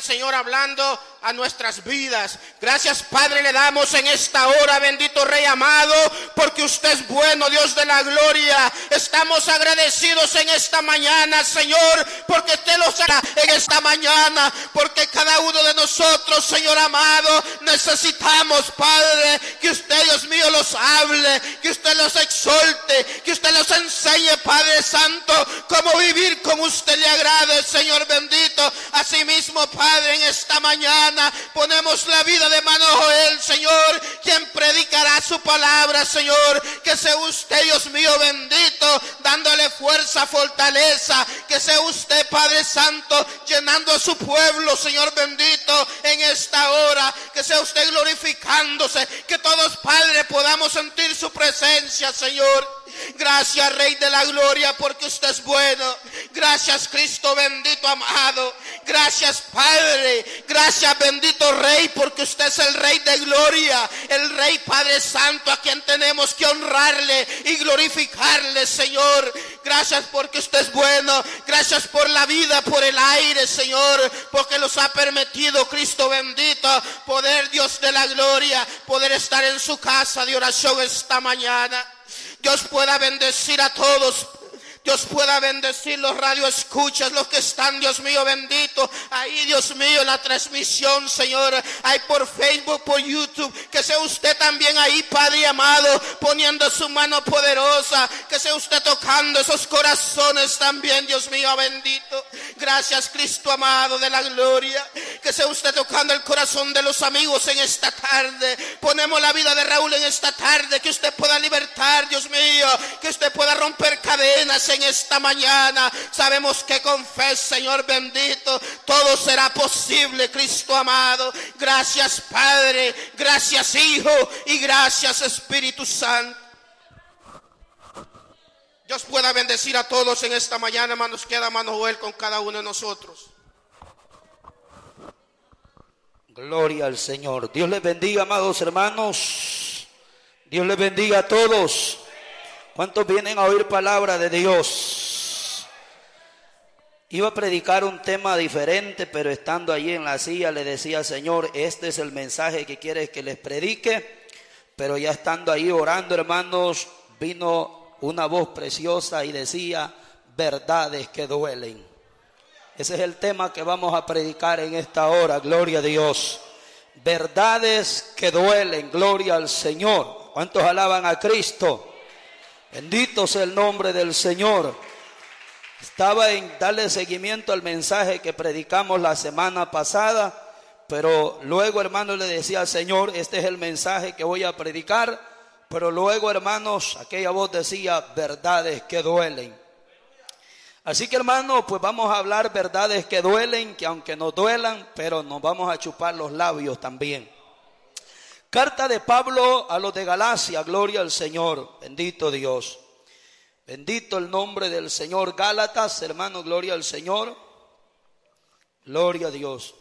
el Señor hablando a nuestras vidas. Gracias, Padre, le damos en esta hora, bendito Rey amado, porque usted es bueno, Dios de la gloria. Estamos agradecidos en esta mañana, Señor, porque usted los hará en esta mañana, porque cada uno de nosotros, Señor amado, necesitamos, Padre, que usted, Dios mío, los hable, que usted los exhorte, que usted los enseñe, Padre Santo, cómo vivir como usted le agrade, Señor bendito. Asimismo, Padre, en esta mañana ponemos la vida de mano de Joel, Señor, quien predicará su palabra, Señor. Que sea usted, Dios mío bendito, dándole fuerza, fortaleza. Que sea usted, Padre Santo, llenando a su pueblo, Señor bendito, en esta hora. Que sea usted glorificándose, que todos, Padre, podamos sentir su presencia, Señor. Gracias, Rey de la gloria, porque usted es bueno. Gracias, Cristo bendito amado. Gracias, Padre. Gracias, bendito Rey, porque usted es el Rey de gloria, el Rey Padre Santo, a quien tenemos que honrarle y glorificarle, Señor. Gracias porque usted es bueno. Gracias por la vida, por el aire, Señor, porque nos ha permitido, Cristo bendito, poder, Dios de la gloria, poder estar en su casa de oración esta mañana. Dios pueda bendecir a todos. Dios pueda bendecir los radioescuchas, los que están, Dios mío bendito, ahí, Dios mío, en la transmisión, Señor, ahí por Facebook, por YouTube. Que sea usted también ahí, Padre amado, poniendo su mano poderosa. Que sea usted tocando esos corazones también, Dios mío bendito. Gracias, Cristo amado de la gloria. Que sea usted tocando el corazón de los amigos en esta tarde. Ponemos la vida de Raúl en esta tarde. Que usted pueda libertar, Dios mío, que usted pueda romper cadenas en esta mañana. Sabemos que con fe, Señor bendito, todo será posible, Cristo amado. Gracias, Padre, gracias, Hijo, y gracias, Espíritu Santo. Dios pueda bendecir a todos en esta mañana, hermanos. Queda mano Joel con cada uno de nosotros. Gloria al Señor. Dios les bendiga, amados hermanos. Dios les bendiga a todos. ¿Cuántos vienen a oír palabra de Dios? Iba a predicar un tema diferente, pero estando allí en la silla le decía: Señor, este es el mensaje que quieres que les predique. Pero ya estando ahí orando, hermanos, vino una voz preciosa y decía: verdades que duelen. Ese es el tema que vamos a predicar en esta hora. Gloria a Dios. Verdades que duelen. Gloria al Señor. ¿Cuántos alaban a Cristo? Bendito sea el nombre del Señor. Estaba en darle seguimiento al mensaje que predicamos la semana pasada, pero luego, hermanos, le decía al Señor: este es el mensaje que voy a predicar. Pero luego, hermanos, aquella voz decía: verdades que duelen. Así que, hermanos, pues vamos a hablar verdades que duelen, que aunque nos duelan, pero nos vamos a chupar los labios también. Carta de Pablo a los de Galacia. Gloria al Señor. Bendito Dios. Bendito el nombre del Señor. Gálatas, hermano, gloria al Señor. Gloria a Dios.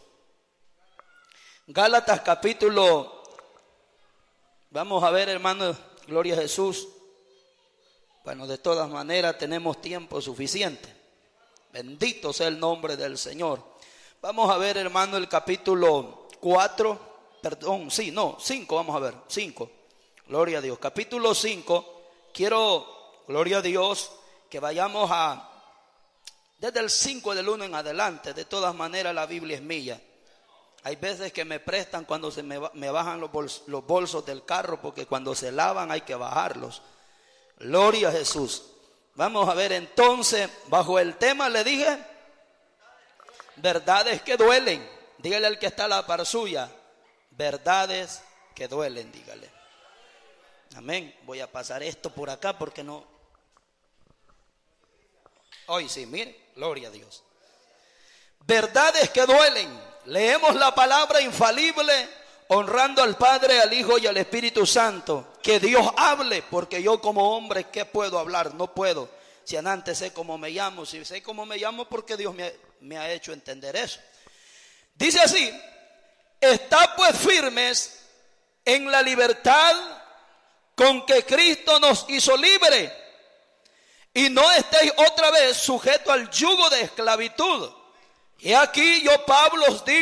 Gálatas capítulo. Vamos a ver, hermano, gloria a Jesús. Bueno, de todas maneras tenemos tiempo suficiente. Bendito sea el nombre del Señor. Vamos a ver, hermano, el capítulo 4. Perdón, 5, vamos a ver, 5. Gloria a Dios. Capítulo 5. Quiero, gloria a Dios, que vayamos desde el 5 del 1 en adelante. De todas maneras, la Biblia es mía. Hay veces que me prestan cuando se me bajan los bolsos del carro, porque cuando se lavan hay que bajarlos. Gloria a Jesús. Vamos a ver entonces, bajo el tema le dije: verdades que duelen. Dígale al que está a la par suya: verdades que duelen, dígale. Amén. Voy a pasar esto por acá porque no. Hoy sí, mire, gloria a Dios. Verdades que duelen. Leemos la palabra infalible, honrando al Padre, al Hijo y al Espíritu Santo. Que Dios hable, porque yo como hombre, ¿qué puedo hablar? No puedo. Si antes sé cómo me llamo, si sé cómo me llamo, porque Dios me ha hecho entender eso. Dice así: está pues firmes en la libertad con que Cristo nos hizo libre, y no estéis otra vez sujetos al yugo de esclavitud. Y aquí yo, Pablo, os digo